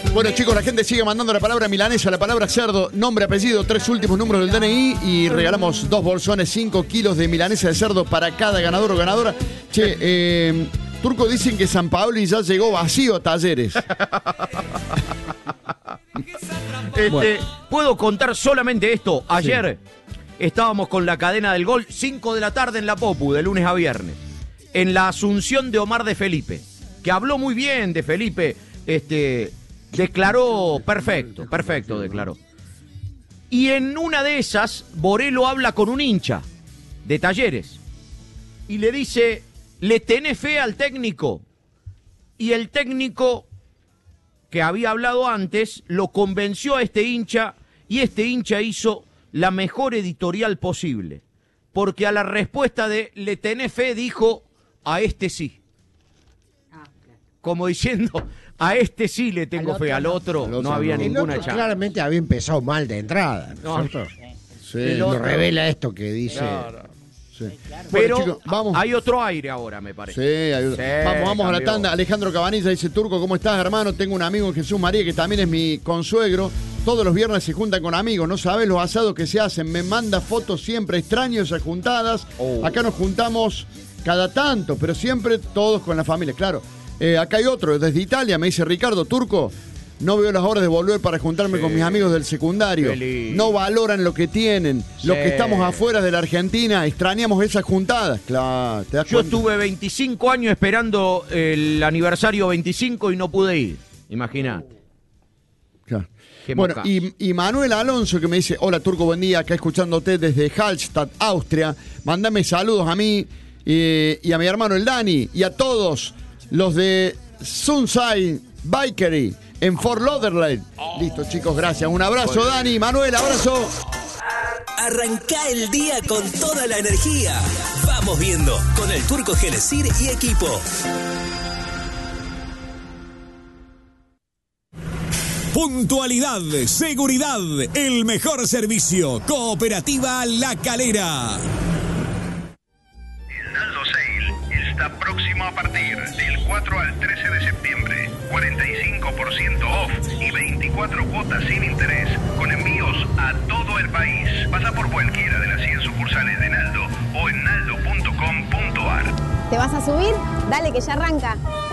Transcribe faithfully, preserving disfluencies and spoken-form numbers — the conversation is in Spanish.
Bueno, chicos, la gente sigue mandando la palabra milanesa, la palabra cerdo, nombre, apellido, tres últimos números del D N I y regalamos dos bolsones, cinco kilos de milanesa de cerdo para cada ganador o ganadora. Che, eh, Turco, dicen que San Paoli ya llegó vacío a Talleres. Este, Bueno. Puedo contar solamente esto. Ayer sí. estábamos con la cadena del gol, cinco de la tarde en la Popu, de lunes a viernes, en la asunción de Omar de Felipe, que habló muy bien de Felipe, este, declaró perfecto, perfecto declaró. Y en una de esas, Borelo habla con un hincha de Talleres y le dice, ¿le tenés fe al técnico? Y el técnico, que había hablado antes, lo convenció a este hincha y este hincha hizo la mejor editorial posible. Porque a la respuesta de ¿le tenés fe? Dijo, a este sí. Como diciendo, a este sí le tengo al fe, al otro, al otro no había no. ninguna El otro chance. claramente había empezado mal de entrada, ¿no es cierto? Sí. Lo otro- revela esto que dice. Claro. Sí. Pero Bueno, chicos, vamos. hay otro aire ahora, me parece. Sí, hay- Sí, vamos, vamos a la cambió. tanda. Alejandro Cabanilla dice, Turco, ¿cómo estás, hermano? Tengo un amigo, Jesús María, que también es mi consuegro. Todos los viernes se juntan con amigos. No sabes los asados que se hacen. Me manda fotos siempre extraños esas juntadas. Oh. Acá nos juntamos cada tanto, pero siempre todos con la familia. Claro. Eh, acá hay otro, desde Italia, me dice Ricardo, Turco, no veo las horas de volver para juntarme Sí. con mis amigos del secundario. Qué lindo. No valoran lo que tienen. Los Sí. que estamos afuera de la Argentina, extrañamos esas juntadas. Claro, ¿te das Yo cuenta? estuve veinticinco años esperando el aniversario veinticinco y no pude ir. Imagínate. Claro. Qué Bueno, mocazo. y, y Manuel Alonso que me dice, hola Turco, buen día, acá escuchándote desde Hallstatt, Austria. Mándame saludos a mí eh, y a mi hermano el Dani y a todos los de Sunside Bakery en Fort Lauderdale. Listo, chicos, gracias. Un abrazo, Dani. Manuel, abrazo. Arranca el día con toda la energía. Vamos viendo con el Turco Genesir y equipo. Puntualidad, seguridad, el mejor servicio. Cooperativa La Calera. El Naldo Sale está próximo a partir del cuatro al trece de septiembre. cuarenta y cinco por ciento off y veinticuatro cuotas sin interés con envíos a todo el país. Pasa por cualquiera de las cien sucursales de Naldo o en naldo punto com punto ar. ¿Te vas a subir? Dale que ya arranca.